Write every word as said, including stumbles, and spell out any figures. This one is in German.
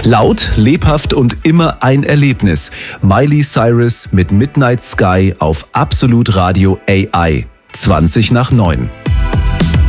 Laut, lebhaft und immer ein Erlebnis. Miley Cyrus mit Midnight Sky auf Absolut Radio A I. zwanzig nach neun.